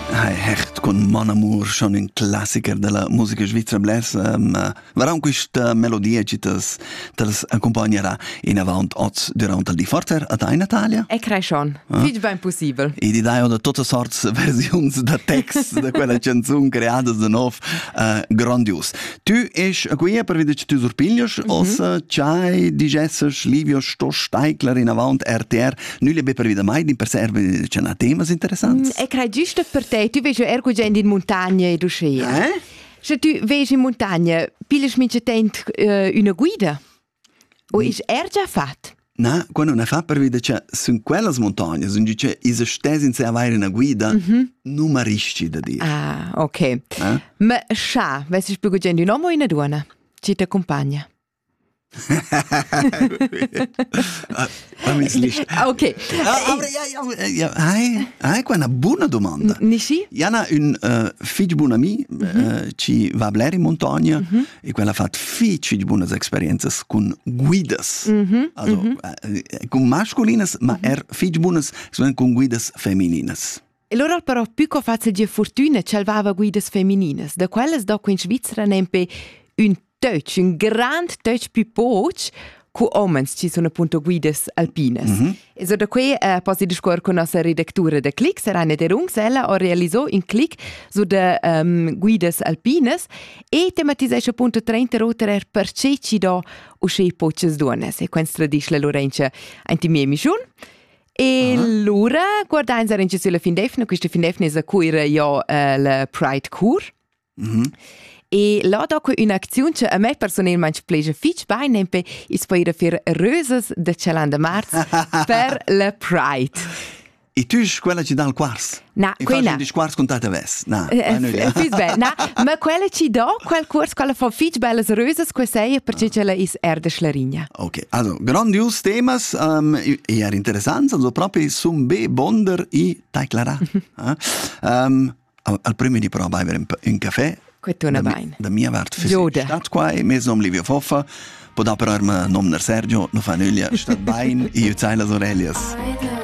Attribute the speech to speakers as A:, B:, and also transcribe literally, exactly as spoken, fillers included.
A: Hecht con Mon Amour, schon un Klassiker della musica svizzera blers. Um, Varan questa melodia ci tas, tas accompagnerà in avant oz durant il di forter ad in Italia?
B: E crei schon. Ah? Fitch ben possibile.
A: E di dai da tutte sorts versioni da text da quella canzone creata da nov uh, grandios. Tu es qui per vedere tu surpiglios mm-hmm. os chai digesses Livio sto Steigler in avant R T R. Nulle be per vida mai di per serve c'è na temas interessanti.
B: Mm, e crei giusto per te. Tu vedi ergo gente in montagna e du scea.
A: Eh?
B: Se tu vedi in montagna, piglias mince tent uh, una guida? O is er già fatto?
A: No, quando ne fa per vedere che su quelle montagne, se dice is stesi in se avere una guida, mm-hmm. non mi rischi da dire.
B: Ah, ok. Eh? Ma scha, vesi spiego gente un uomo o una donna? Ci ti accompagna? Ok.
A: Hai hai una buona domanda.
B: Ni sì?
A: Jana un uh, figlio buon ami uh, ci va a bler in montagna mm-hmm. e quella ha fatto figlio buone esperienze con guidas. Mm-hmm. Also mm-hmm. uh, con masculinas, ma mm-hmm. er figlio buone con guidas femminines.
B: E loro però più che facile di fortuna ci aveva guidas femminines. Da quelles dopo in Svizzera nempe un touch, un grand touch più poch, cu omens ci sono appunto guidas alpines. Mm-hmm. E so da qui eh, posso discorrere con la nostra redaktura de Click, Serena de Rungs, ella ha realizzato un click su de um, guidas alpines e tematizzato appunto trenta rotere per ce ci do usce poches dones. E questo tradisce la Lorenza anti mie mission. E uh-huh. l'ora guardando anche sulla Findefne, questa Findefne è a cui io eh, la Pride Cour. Mm-hmm. E là dopo un'azione che a me personalmente piace fitch bene, nempe is per fare roses de Celanda Marz per la Pride.
A: E tu sei quella che dà il quarzo?
B: No, quella.
A: E fai il quarzo con te ves? No,
B: eh, no, ma quella ci dà, quel quarzo, quella fa fitch belle roses, questa è perché ce la is er de Schlarigna.
A: Ok, also, grandios temas, um, e era interessante, also proprio sun be bonder i taiklara. um, al primo di prova avere un caffè.
B: Da, mi,
A: da mia part fisica. Stat qua, mes nom Livio Foffa, po da per arma nom Sergio, no fa nuglia, stat bain, e io zai las orelias.